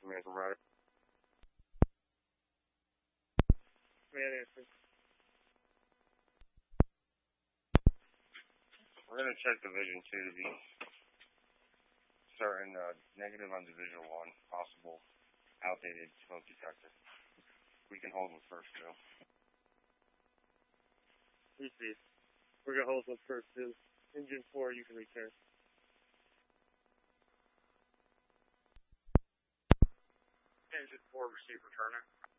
command from Ryder. Command answer. We're going to check Division 2 to be certain negative on Division 1, possible outdated smoke detector. We can hold with first 2. Receive. We're going to hold with first 2. Engine 4, you can return. Engine 4, receive returner.